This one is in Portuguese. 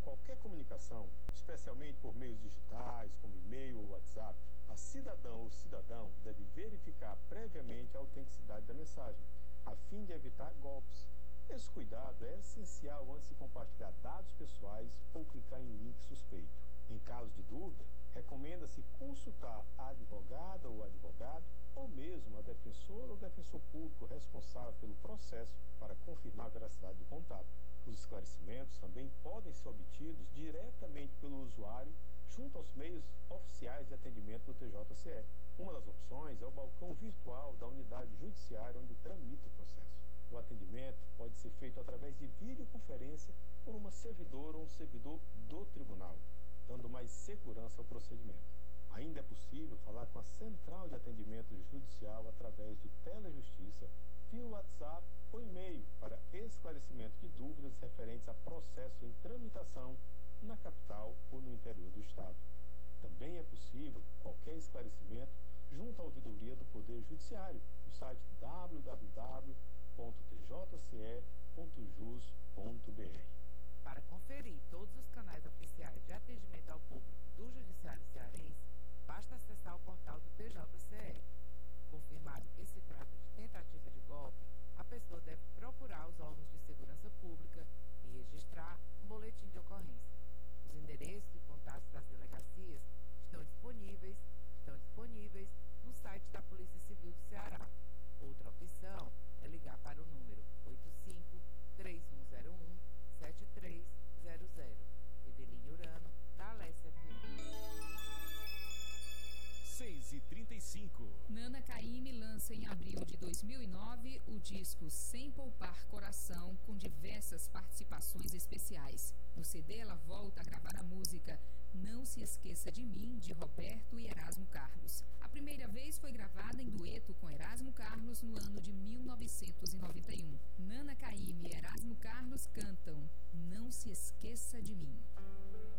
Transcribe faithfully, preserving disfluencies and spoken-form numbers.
qualquer comunicação, especialmente por meios digitais, como e-mail ou WhatsApp, a cidadão ou cidadão deve verificar previamente a autenticidade da mensagem, a fim de evitar golpes. Esse cuidado é essencial antes de compartilhar dados pessoais ou clicar em link suspeito. Em caso de dúvida, recomenda-se consultar a advogada ou advogado, ou mesmo a defensora ou defensor público responsável pelo processo para confirmar a veracidade do contato. Os esclarecimentos também podem ser obtidos diretamente pelo usuário junto aos meios oficiais de atendimento do T J C E. Uma das opções é o balcão virtual da unidade judiciária onde tramita o processo. O atendimento pode ser feito através de videoconferência por uma servidora ou um servidor do tribunal, dando mais segurança ao procedimento. Ainda é possível falar com a Central de Atendimento Judicial através do Telejustiça, via WhatsApp ou e-mail para esclarecimento de dúvidas referentes a processo em tramitação na capital ou no interior do Estado. Também é possível qualquer esclarecimento junto à ouvidoria do Poder Judiciário no site w w w ponto t j c e ponto jus ponto b r. Para conferir todos os canais oficiais de atendimento ao público do Judiciário Cearense, basta acessar o portal do T J C E. Confirmado que se trata de tentativa de golpe, a pessoa deve procurar os órgãos de segurança pública e registrar um boletim de ocorrência. Os endereços e contatos das delegacias estão disponíveis, estão disponíveis no site da Polícia Civil do Ceará. Outra opção é ligar para o número oito cinco, três um zero um, sete três zero zero. Eveline Urano, da Alessia F M. seis e trinta e cinco. Nana Caymmi lança em abril de dois mil e nove o disco Sem Poupar Coração, com diversas participações especiais. No C D, ela volta a gravar a música Não Se Esqueça de Mim, de Roberto e Erasmo Carlos. A primeira vez foi gravada em dueto com Erasmo Carlos no ano de mil novecentos e noventa e um. Nana Caymmi e Erasmo Carlos cantam Não Se Esqueça de Mim.